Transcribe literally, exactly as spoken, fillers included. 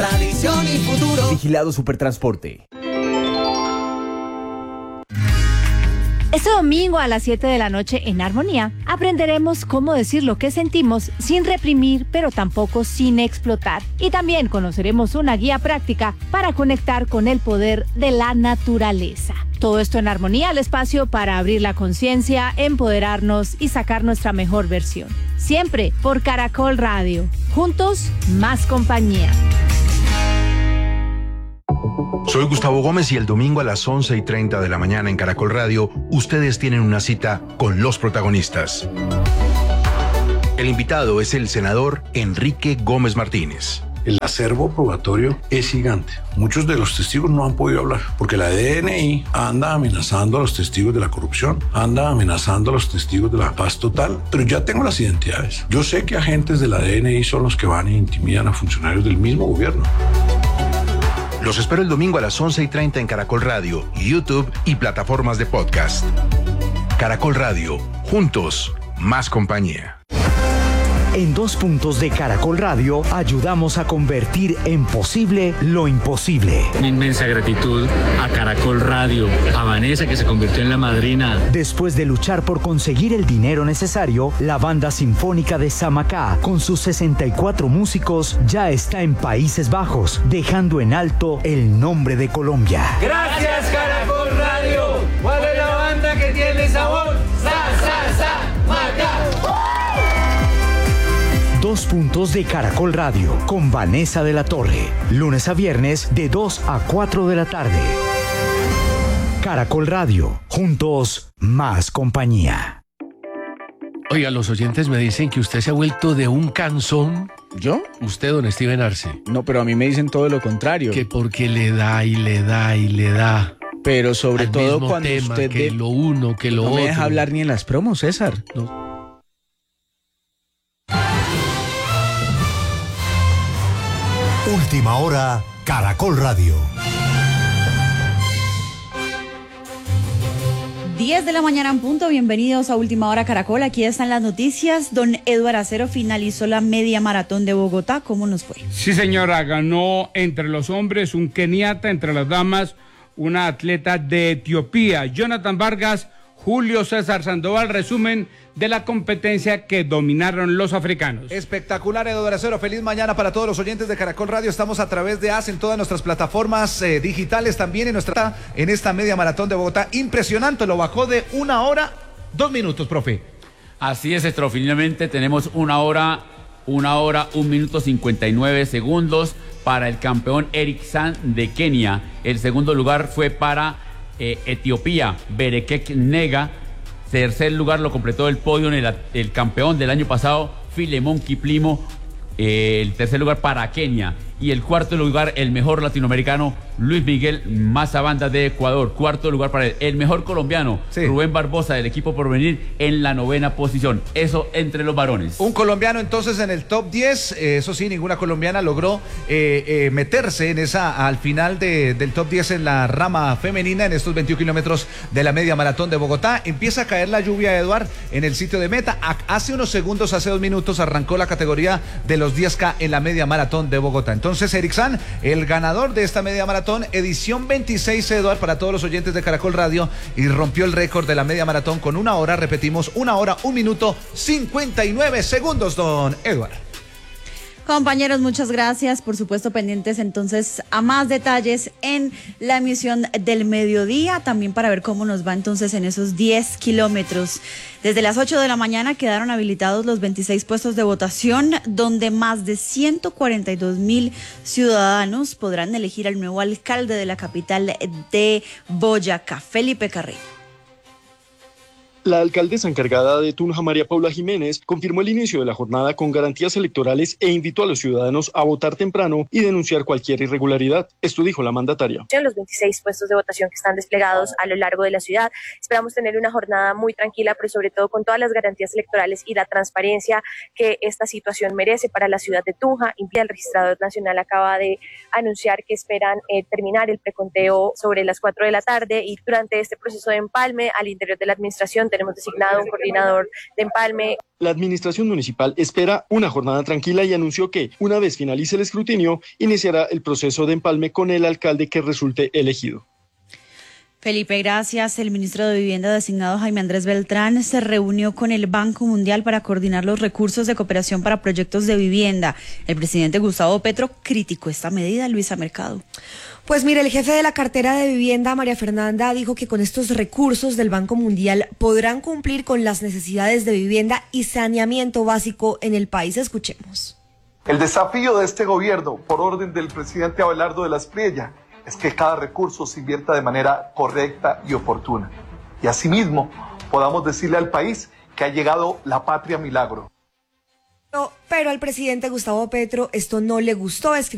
tradición y futuro. Vigilado Supertransporte. Este domingo a las siete de la noche en Armonía aprenderemos cómo decir lo que sentimos sin reprimir, pero tampoco sin explotar. Y también conoceremos una guía práctica para conectar con el poder de la naturaleza. Todo esto en Armonía, el espacio para abrir la conciencia, empoderarnos y sacar nuestra mejor versión. Siempre por Caracol Radio. Juntos, más compañía. Soy Gustavo Gómez y el domingo a las once y treinta de la mañana en Caracol Radio, ustedes tienen una cita con los protagonistas. El invitado es el senador Enrique Gómez Martínez. El acervo probatorio es gigante. Muchos de los testigos no han podido hablar porque la D N I anda amenazando a los testigos de la corrupción, anda amenazando a los testigos de la paz total, pero ya tengo las identidades. Yo sé que agentes de la D N I son los que van e intimidan a funcionarios del mismo gobierno. Los espero el domingo a las once y treinta en Caracol Radio, YouTube y plataformas de podcast. Caracol Radio, juntos, más compañía. En Dos Puntos de Caracol Radio ayudamos a convertir en posible lo imposible. Mi inmensa gratitud a Caracol Radio, a Vanessa que se convirtió en la madrina. Después de luchar por conseguir el dinero necesario, la banda sinfónica de Samacá, con sus sesenta y cuatro músicos, ya está en Países Bajos, dejando en alto el nombre de Colombia. Gracias Caracol Radio. ¿Cuál es la banda que tiene sabor? Sa, sa, sa, Macá. Dos Puntos de Caracol Radio con Vanessa de la Torre. Lunes a viernes de dos a cuatro de la tarde. Caracol Radio. Juntos, más compañía. Oiga, los oyentes me dicen que usted se ha vuelto de un cansón. ¿Yo? Usted, don Steven Arce. No, pero a mí me dicen todo lo contrario. Que porque le da y le da y le da. Pero sobre al todo mismo cuando tema, usted... que de... lo uno, que lo no otro. No me deja hablar ni en las promos, César. No. Última hora, Caracol Radio. diez de la mañana en punto, bienvenidos a Última Hora Caracol, aquí están las noticias. Don Eduardo Acero finalizó la media maratón de Bogotá, ¿cómo nos fue? Sí señora, ganó entre los hombres un keniata, entre las damas una atleta de Etiopía, Jonathan Vargas, Julio César Sandoval, resumen de la competencia que dominaron los africanos. Espectacular, Eduardo Acero. Feliz mañana para todos los oyentes de Caracol Radio. Estamos a través de A S en todas nuestras plataformas eh, digitales, también en nuestra en esta media maratón de Bogotá. Impresionante, lo bajó de una hora, dos minutos, profe. Así es, extraordinariamente tenemos una hora, una hora, un minuto cincuenta y nueve segundos para el campeón Eric San de Kenia. El segundo lugar fue para eh, Etiopía, Berekek Nega. Tercer lugar lo completó el podio en el, el campeón del año pasado, Filemón Kiplimo. Eh, el tercer lugar para Kenia. Y el cuarto lugar, el mejor latinoamericano, Luis Miguel Mazabanda de Ecuador. Cuarto lugar para él. El mejor colombiano, sí. Rubén Barbosa del equipo Porvenir, en la novena posición. Eso entre los varones. Un colombiano entonces en el top diez. Eh, eso sí, ninguna colombiana logró eh, eh, meterse en esa al final de, del top diez en la rama femenina en estos veintiún kilómetros de la media maratón de Bogotá. Empieza a caer la lluvia, Eduard, en el sitio de meta. Hace unos segundos, hace dos minutos, arrancó la categoría de los diez K en la media maratón de Bogotá. Entonces, Eric San, el ganador de esta media maratón, edición veintiséis, Eduard, para todos los oyentes de Caracol Radio, y rompió el récord de la media maratón con una hora, repetimos, una hora, un minuto, cincuenta y nueve segundos, don Eduard. Compañeros, muchas gracias, por supuesto pendientes entonces a más detalles en la emisión del mediodía, también para ver cómo nos va entonces en esos diez kilómetros. Desde las ocho de la mañana quedaron habilitados los veintiséis puestos de votación, donde más de ciento cuarenta y dos mil ciudadanos podrán elegir al nuevo alcalde de la capital de Boyacá, Felipe Carrillo. La alcaldesa encargada de Tunja, María Paula Jiménez, confirmó el inicio de la jornada con garantías electorales e invitó a los ciudadanos a votar temprano y denunciar cualquier irregularidad. Esto dijo la mandataria. Los veintiséis puestos de votación que están desplegados a lo largo de la ciudad. Esperamos tener una jornada muy tranquila, pero sobre todo con todas las garantías electorales y la transparencia que esta situación merece para la ciudad de Tunja. El registrador nacional acaba de anunciar que esperan eh, terminar el preconteo sobre las cuatro de la tarde, y durante este proceso de empalme al interior de la administración tenemos designado un coordinador de empalme. La administración municipal espera una jornada tranquila y anunció que, una vez finalice el escrutinio, iniciará el proceso de empalme con el alcalde que resulte elegido. Felipe, gracias. El ministro de Vivienda designado Jaime Andrés Beltrán se reunió con el Banco Mundial para coordinar los recursos de cooperación para proyectos de vivienda. El presidente Gustavo Petro criticó esta medida. Luisa Mercado. Pues mire, el jefe de la cartera de vivienda, María Fernanda, dijo que con estos recursos del Banco Mundial podrán cumplir con las necesidades de vivienda y saneamiento básico en el país. Escuchemos. El desafío de este gobierno, por orden del presidente Abelardo de la Espriella, es que cada recurso se invierta de manera correcta y oportuna. Y asimismo, podamos decirle al país que ha llegado la patria milagro. Pero, pero al presidente Gustavo Petro esto no le gustó.